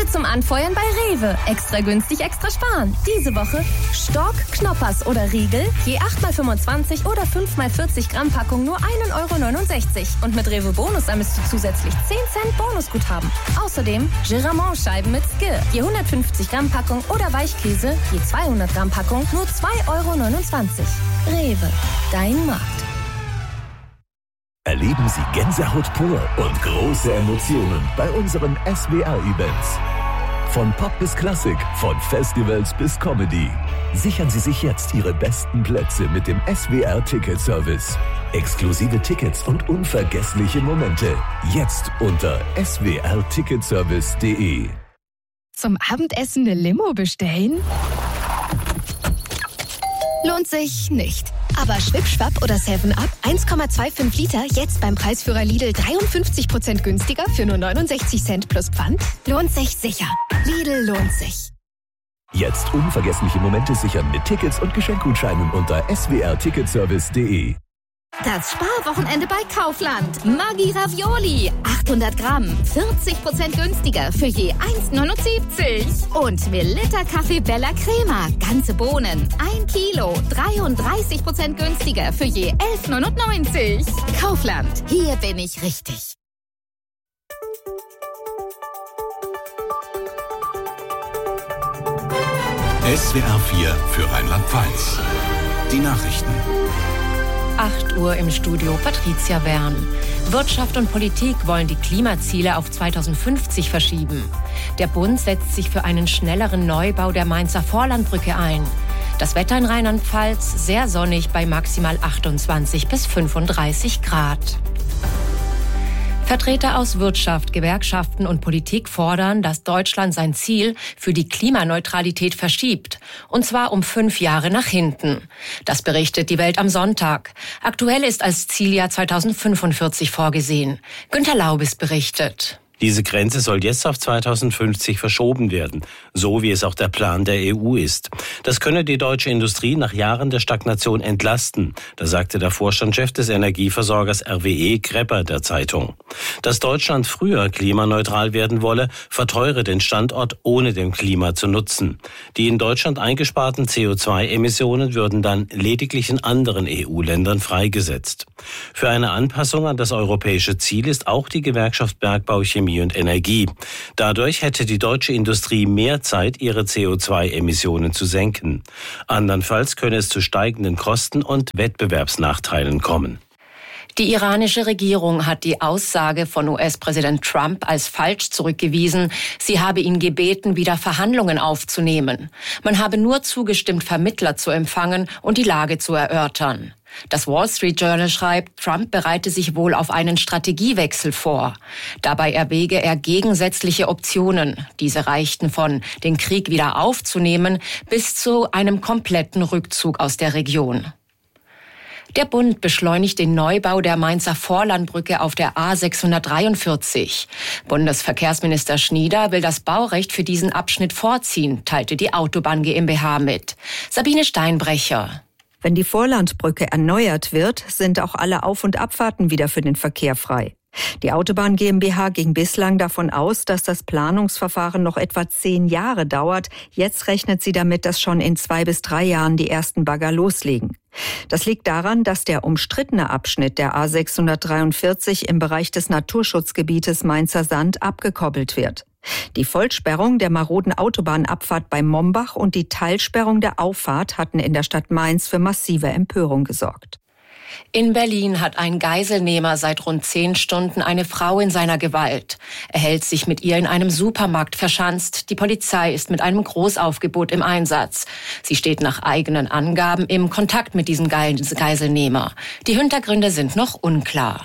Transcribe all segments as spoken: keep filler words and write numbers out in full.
Heute zum Anfeuern bei Rewe. Extra günstig, extra sparen. Diese Woche Stork, Knoppers oder Riegel, je acht mal fünfundzwanzig oder fünf mal vierzig Gramm Packung nur ein Euro neunundsechzig. Und mit Rewe Bonus sammelst du zusätzlich zehn Cent Bonusguthaben. Außerdem Giramont-Scheiben mit Skill, je hundertfünfzig Gramm Packung oder Weichkäse, je zweihundert Gramm Packung nur zwei Euro neunundzwanzig. Rewe, dein Markt. Erleben Sie Gänsehaut pur und große Emotionen bei unseren S W R-Events. Von Pop bis Klassik, von Festivals bis Comedy. Sichern Sie sich jetzt Ihre besten Plätze mit dem S W R-Ticket-Service. Exklusive Tickets und unvergessliche Momente. Jetzt unter s w r ticketservice punkt d e. Zum Abendessen eine Limo bestellen? Lohnt sich nicht. Aber Schwipschwapp oder seven up, eins Komma fünfundzwanzig Liter, jetzt beim Preisführer Lidl dreiundfünfzig Prozent günstiger für nur neunundsechzig Cent plus Pfand? Lohnt sich sicher. Lidl lohnt sich. Jetzt unvergessliche Momente sichern mit Tickets und Geschenkgutscheinen unter s w r ticketservice punkt d e. Das Sparwochenende bei Kaufland. Maggi Ravioli. achthundert Gramm. vierzig Prozent günstiger für je eins Komma neunundsiebzig. Und Melitta Kaffee Bella Crema. Ganze Bohnen. ein Kilo. dreiunddreißig Prozent günstiger für je elf Komma neunundneunzig. Kaufland. Hier bin ich richtig. S W R vier für Rheinland-Pfalz. Die Nachrichten. acht Uhr im Studio, Patricia Wern. Wirtschaft und Politik wollen die Klimaziele auf zweitausendfünfzig verschieben. Der Bund setzt sich für einen schnelleren Neubau der Mainzer Vorlandbrücke ein. Das Wetter in Rheinland-Pfalz sehr sonnig bei maximal achtundzwanzig bis fünfunddreißig Grad. Vertreter aus Wirtschaft, Gewerkschaften und Politik fordern, dass Deutschland sein Ziel für die Klimaneutralität verschiebt. Und zwar um fünf Jahre nach hinten. Das berichtet die Welt am Sonntag. Aktuell ist als Zieljahr zweitausendfünfundvierzig vorgesehen. Günter Laubis berichtet. Diese Grenze soll jetzt auf zweitausendfünfzig verschoben werden, so wie es auch der Plan der E U ist. Das könne die deutsche Industrie nach Jahren der Stagnation entlasten, da sagte der Vorstandschef des Energieversorgers R W E Grepper der Zeitung. Dass Deutschland früher klimaneutral werden wolle, verteure den Standort, ohne dem Klima zu nutzen. Die in Deutschland eingesparten C O zwei Emissionen würden dann lediglich in anderen E U-Ländern freigesetzt. Für eine Anpassung an das europäische Ziel ist auch die Gewerkschaft Bergbau, Chemie und Energie. Dadurch hätte die deutsche Industrie mehr Zeit, ihre C O zwei Emissionen zu senken. Andernfalls könne es zu steigenden Kosten und Wettbewerbsnachteilen kommen. Die iranische Regierung hat die Aussage von U S-Präsident Trump als falsch zurückgewiesen. Sie habe ihn gebeten, wieder Verhandlungen aufzunehmen. Man habe nur zugestimmt, Vermittler zu empfangen und die Lage zu erörtern. Das Wall Street Journal schreibt, Trump bereite sich wohl auf einen Strategiewechsel vor. Dabei erwäge er gegensätzliche Optionen. Diese reichten von den Krieg wieder aufzunehmen bis zu einem kompletten Rückzug aus der Region. Der Bund beschleunigt den Neubau der Mainzer Vorlandbrücke auf der A sechshundertdreiundvierzig. Bundesverkehrsminister Schnieder will das Baurecht für diesen Abschnitt vorziehen, teilte die Autobahn GmbH mit. Sabine Steinbrecher. Wenn die Vorlandbrücke erneuert wird, sind auch alle Auf- und Abfahrten wieder für den Verkehr frei. Die Autobahn GmbH ging bislang davon aus, dass das Planungsverfahren noch etwa zehn Jahre dauert. Jetzt rechnet sie damit, dass schon in zwei bis drei Jahren die ersten Bagger loslegen. Das liegt daran, dass der umstrittene Abschnitt der A sechshundertdreiundvierzig im Bereich des Naturschutzgebietes Mainzer Sand abgekoppelt wird. Die Vollsperrung der maroden Autobahnabfahrt bei Mombach und die Teilsperrung der Auffahrt hatten in der Stadt Mainz für massive Empörung gesorgt. In Berlin hat ein Geiselnehmer seit rund zehn Stunden eine Frau in seiner Gewalt. Er hält sich mit ihr in einem Supermarkt verschanzt. Die Polizei ist mit einem Großaufgebot im Einsatz. Sie steht nach eigenen Angaben im Kontakt mit diesem Geiselnehmer. Die Hintergründe sind noch unklar.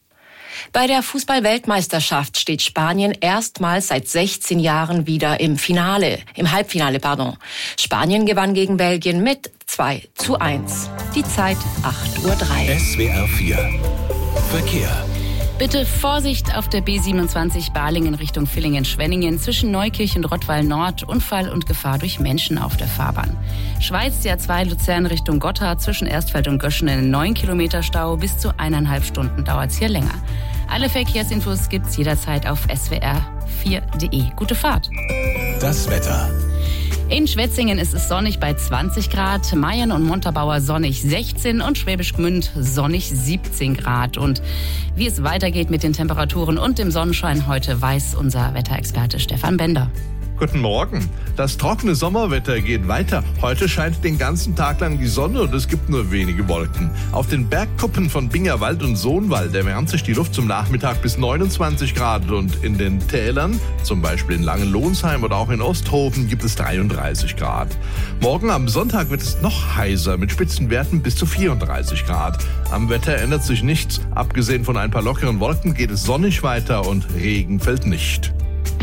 Bei der Fußball-Weltmeisterschaft steht Spanien erstmals seit sechzehn Jahren wieder im Finale, im Halbfinale, pardon. Spanien gewann gegen Belgien mit zwei zu eins. Die Zeit acht Uhr drei. S W R vier. Verkehr. Bitte Vorsicht auf der B siebenundzwanzig Balingen Richtung Villingen-Schwenningen zwischen Neukirch und Rottweil Nord. Unfall und Gefahr durch Menschen auf der Fahrbahn. Schweiz, die A zwei Luzern Richtung Gotthard zwischen Erstfeld und Göschen in neun Kilometer Stau. Bis zu eineinhalb Stunden dauert es hier länger. Alle Verkehrsinfos gibt's jederzeit auf s w r vier punkt d e. Gute Fahrt. Das Wetter. In Schwetzingen ist es sonnig bei zwanzig Grad, Mayen und Montabaur sonnig sechzehn und Schwäbisch Gmünd sonnig siebzehn Grad. Und wie es weitergeht mit den Temperaturen und dem Sonnenschein heute, weiß unser Wetterexperte Stefan Bender. Guten Morgen. Das trockene Sommerwetter geht weiter. Heute scheint den ganzen Tag lang die Sonne und es gibt nur wenige Wolken. Auf den Bergkuppen von Bingerwald und Sohnwald erwärmt sich die Luft zum Nachmittag bis neunundzwanzig Grad und in den Tälern, zum Beispiel in Langenlohnsheim oder auch in Osthofen, gibt es dreiunddreißig Grad. Morgen am Sonntag wird es noch heißer mit Spitzenwerten bis zu vierunddreißig Grad. Am Wetter ändert sich nichts. Abgesehen von ein paar lockeren Wolken geht es sonnig weiter und Regen fällt nicht.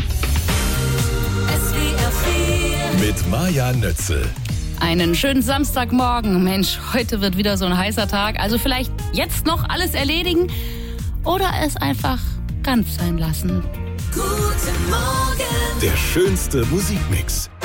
Mit Maja Nötzel. Einen schönen Samstagmorgen. Mensch, heute wird wieder so ein heißer Tag. Also vielleicht jetzt noch alles erledigen oder es einfach ganz sein lassen. Guten Morgen. Der schönste Musikmix.